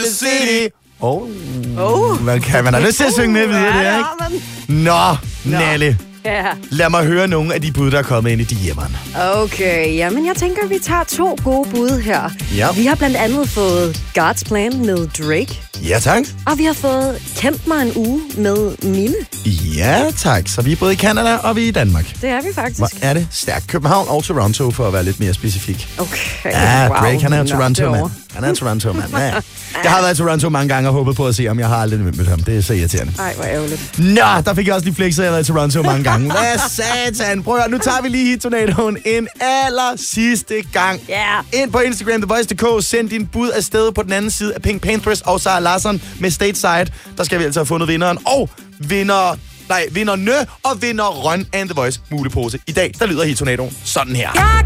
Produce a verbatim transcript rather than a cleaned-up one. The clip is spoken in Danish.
the city. Oh. Oh. Hvad kan man da lyst til at synge med videre, det er, ikke? Nå, Nalle. Ja. Lad mig høre nogle af de bud, der er kommet ind i de hjemmerne. Okay, jamen jeg tænker, vi tager to gode bud her. Ja. Vi har blandt andet fået God's Plan med Drake. Ja, tak. Og vi har fået Kæmp mig en uge med Mille. Ja, tak. Så vi er både i Canada og vi er i Danmark. Det er vi faktisk. Hvor er det stærkt. København og Toronto, for at være lidt mere specifik. Okay, Ja, wow. Drake, han er en Nå, Toronto-mand. derovre. Han er en Toronto-mand, ja. Jeg har været i Toronto mange gange og håbet på at se, om jeg har aldrig mødt ham. Det er så irriterende. Ej, hvor ærgerligt. Nå, der fik jeg også lige flexet, at jeg har været i Toronto mange gange. Hvad satan? Prøv at høre, nu tager vi lige hit-tornadoen en aller sidste gang. Ja. Yeah. Ind på Instagram, The Voice punktum d k. Send din bud afsted på den anden side af Pink Panthers og Sarah Larsson med Stateside. Der skal vi altså have fundet vinderen. Og vinder... Nej, vinderne og vinder Run and The Voice mulepose. I dag, der lyder hit-tornadoen sådan her. Ja.